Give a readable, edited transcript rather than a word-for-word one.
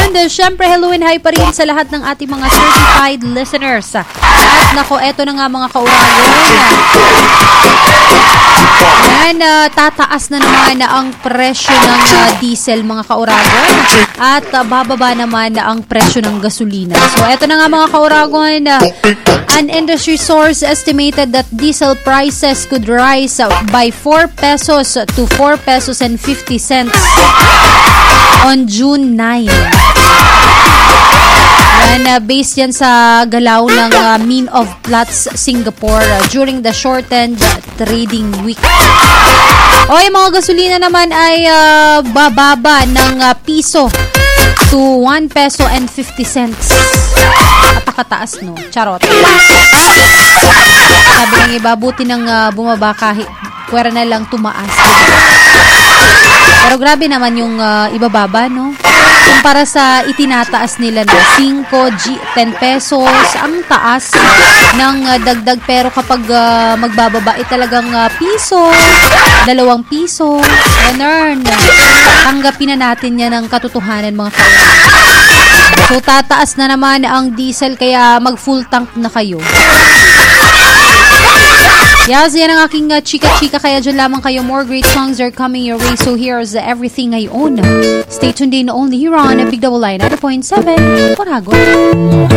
And syempre, hello and hi pa rin sa lahat ng ating mga certified listeners. At nako, eto na nga mga kauragon. And tataas na naman ang presyo ng diesel mga kauragon. At bababa naman ang presyo ng gasolina. So eto na nga mga kauragon. An industry source estimated that diesel prices could rise by 4 pesos to 4 pesos and 50 cents on June 9. And based yan sa galaw ng Mean of Platts Singapore during the shortened trading week. O yung mga gasolina naman ay bababa ng piso to 1 peso and 50 cents. Napakataas, no? Charot. Sabi ng iba, buti nang bumaba kahit pwera na lang tumaas. Pero grabe naman yung ibababa, no? Kumpara sa itinataas nila na 5, 10 pesos, ang taas ng dagdag. Pero kapag magbababa, talagang piso, 2 piso, ganun. Tanggapin na natin yan ng katotohanan mga kawan. So, tataas na naman ang diesel, kaya mag-full tank na kayo. Yes, yan ang aking chika-chika, kaya dyan lamang kayo. More great songs are coming your way. So here's everything I own. Stay tuned in only here on Big Double Line 9.7 Oragon.